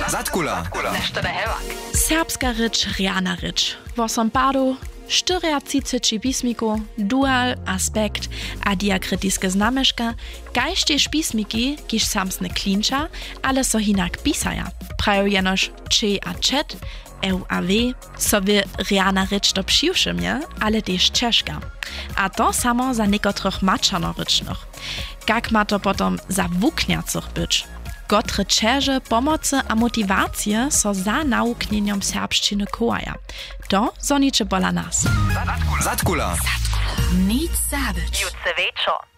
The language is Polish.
Zatkula. Serbska rycz, riana rycz. Wosom padu, 34 pismiku, dual, aspekt, a diakritiske znameška, kajž tež pismiki, kiž samsne klinča, ale so hinak pisaja. Prajo jenož če a čet, eu a v, so by riana rycz to přiwšimje, ale tež češka. A to samo za niekotrych mačanorycznych. Jak ma to potom za wukniacych być? Gotre čeže, pomoce a motivacje so za nauknieniem serbščiny kołaja. To zoniče bola nas. Zatkula. Nic zabyć. Jutze wieczór.